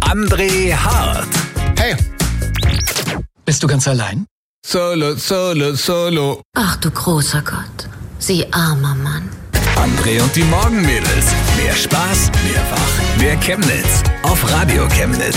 André Hart. Hey. Bist du ganz allein? Solo. Ach du großer Gott, Sie armer Mann. André und die Morgenmädels. Mehr Spaß, mehr Wach, mehr Chemnitz. Auf Radio Chemnitz.